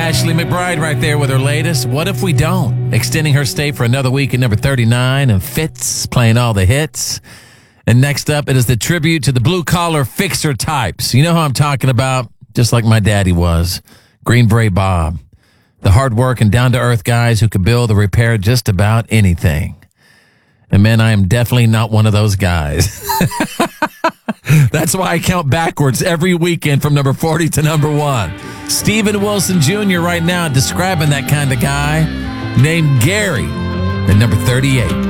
Ashley McBryde right there with her latest, What If We Don't? Extending her stay for another week at number 39, and Fitz playing all the hits. And next up, it is the tribute to the blue-collar fixer types. You know who I'm talking about? Just like my daddy was. Green Beret Bob. The hard work and down-to-earth guys who could build or repair just about anything. And man, I am definitely not one of those guys. That's why I count backwards every weekend from number 40 to number 1. Steven Wilson Jr. right now describing that kind of guy named Gary at number 38.